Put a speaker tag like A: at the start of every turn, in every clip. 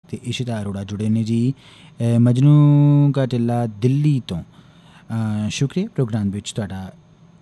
A: ਤੇ ਇਸ਼ਿਤਾ ਅਰੋੜਾ ਜੁੜੇ ਨੇ ਜੀ ਮਜਨੂ ਕਾ ਟਿੱਲਾ ਦਿੱਲੀ ਤੋਂ। ਸ਼ੁਕਰੀਆ ਪ੍ਰੋਗਰਾਮ ਵਿੱਚ ਤੁਹਾਡਾ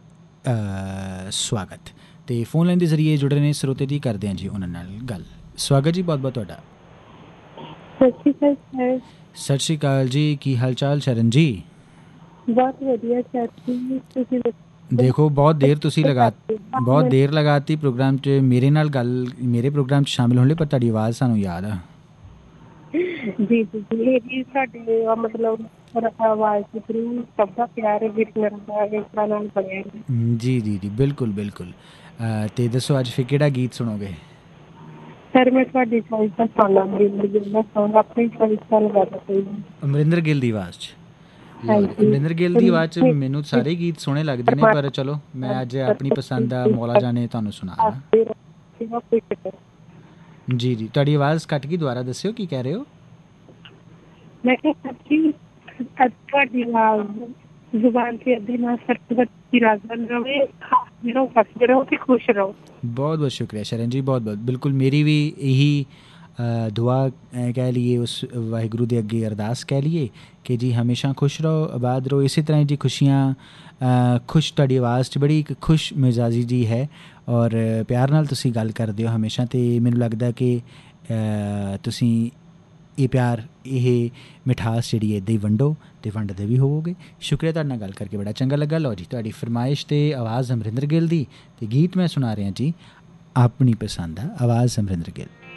A: ਸਵਾਗਤ। ਤੇ ਫੋਨ ਲਾਈਨ ਦੇ ਜ਼ਰੀਏ ਜੁੜੇ ਨੇ ਸਰੋਤੇ ਜੀ, ਕਰਦੇ ਹਾਂ ਜੀ ਉਹਨਾਂ ਨਾਲ ਗੱਲ। ਸਵਾਗਤ ਜੀ ਬਹੁਤ ਬਹੁਤ ਤੁਹਾਡਾ।
B: ਸਤਿ ਸ਼੍ਰੀ ਅਕਾਲ ਸਰ।
A: ਸਤਿ ਸ਼੍ਰੀ ਅਕਾਲ ਜੀ, ਕੀ ਹਾਲ ਚਾਲ ਸ਼ਰਨ ਜੀ?
B: ਬਹੁਤ ਵਧੀਆ ਸਰ ਜੀ, ਤੁਸੀਂ
A: ਦੇਖੋ ਬਹੁਤ ਦੇਰ ਲਗਾਤੀ ਪ੍ਰੋਗਰਾਮ 'ਚ ਮੇਰੇ ਨਾਲ ਗੱਲ, ਮੇਰੇ ਪ੍ਰੋਗਰਾਮ 'ਚ ਸ਼ਾਮਿਲ ਹੋਣ ਲਈ, ਪਰ ਤੁਹਾਡੀ ਆਵਾਜ਼ ਸਾਨੂੰ ਯਾਦ ਆ।
B: ਜੀ ਜੀ ਜੀ, ਇਹ ਜੀ ਸਾਡੇ ਮਤਲਬ ਆਵਾਜ਼ ਦੇ ਥਰੂ ਸਭ ਦਾ ਪਿਆਰ ਨਾਲ ਬਣਿਆ
A: ਜੀ ਜੀ ਜੀ, ਬਿਲਕੁਲ ਬਿਲਕੁਲ। ਅਤੇ ਦੱਸੋ ਅੱਜ ਫਿਰ ਕਿਹੜਾ ਗੀਤ ਸੁਣੋਗੇ?
B: ਸਰ ਮੈਂ ਤੁਹਾਡੀ ਚੋਇਸ ਦਾ ਸੁਣਨਾ, ਆਪਣੀ ਚੋਇਸ ਦਾ ਲਗਾ ਦਿੱਤੀ।
A: ਅਮਰਿੰਦਰ ਗਿੱਲ ਦੀ ਆਵਾਜ਼ 'ਚ? ਅਮਰਿੰਦਰ ਗਿੱਲ ਦੀ ਆਵਾਜ਼ 'ਚ ਮੈਨੂੰ ਸਾਰੇ ਗੀਤ ਸੋਹਣੇ ਲੱਗਦੇ ਨੇ, ਪਰ ਚਲੋ ਮੈਂ ਅੱਜ ਆਪਣੀ ਪਸੰਦ ਦਾ ਮੌਲਾ ਜਾਣੇ ਤੁਹਾਨੂੰ ਸੁਣਾ। ਜੀ ਜੀ, ਤੁਹਾਡੀ ਆਵਾਜ਼ ਕੱਟ ਗਈ, ਦੁਬਾਰਾ ਦੱਸਿਓ ਕੀ ਕਹਿ ਰਹੇ ਹੋ?
B: ਮੈਂ ਕਿਹਾ ਤੁਹਾਡੀ ਆਵਾਜ਼ ਜ਼ੁਬਾਨ ਤੇ ਅੱਧੀ ਨਾ ਰਵੇ, ਹੱਸਦੇ ਰਹੋ ਤੇ ਖੁਸ਼ ਰਹੋ। ਬਹੁਤ
A: ਬਹੁਤ ਸ਼ੁਕਰੀਆ ਸ਼ਰਨ ਜੀ, ਬਹੁਤ ਬਹੁਤ। ਬਿਲਕੁਲ ਮੇਰੀ ਵੀ ਇਹੀ ਦੁਆ ਕਹਿ ਲਈਏ, ਉਸ ਵਾਹਿਗੁਰੂ ਦੇ ਅੱਗੇ ਅਰਦਾਸ ਕਹਿ ਲਈਏ ਕਿ ਜੀ ਹਮੇਸ਼ਾ ਖੁਸ਼ ਰਹੋ, ਆਬਾਦ ਰਹੋ। ਇਸੇ ਤਰ੍ਹਾਂ ਜੀ ਖੁਸ਼ੀਆਂ ਖੁਸ਼, ਤੁਹਾਡੀ ਆਵਾਜ਼ 'ਚ ਬੜੀ ਇੱਕ ਖੁਸ਼ ਮਿਜ਼ਾਜੀ ਜੀ ਹੈ ਔਰ ਪਿਆਰ ਨਾਲ ਤੁਸੀਂ ਗੱਲ ਕਰਦੇ ਹੋ ਹਮੇਸ਼ਾ। ਅਤੇ ਮੈਨੂੰ ਲੱਗਦਾ ਕਿ ਤੁਸੀਂ ਇਹ ਪਿਆਰ, ਇਹ ਮਿਠਾਸ ਜਿਹੜੀ ਇੱਦਾਂ ਹੀ ਵੰਡੋ ਅਤੇ ਵੰਡਦੇ ਵੀ ਹੋਵੋਗੇ। ਸ਼ੁਕਰੀਆ, ਤੁਹਾਡੇ ਨਾਲ ਗੱਲ ਕਰਕੇ ਬੜਾ ਚੰਗਾ ਲੱਗਾ। ਲਓ ਜੀ ਤੁਹਾਡੀ ਫਰਮਾਇਸ਼ 'ਤੇ ਆਵਾਜ਼ ਅਮਰਿੰਦਰ ਗਿੱਲ ਦੀ, ਅਤੇ ਗੀਤ ਮੈਂ ਸੁਣਾ ਰਿਹਾ ਜੀ ਆਪਣੀ ਪਸੰਦ ਦਾ, ਆਵਾਜ਼ ਅਮਰਿੰਦਰ ਗਿੱਲ।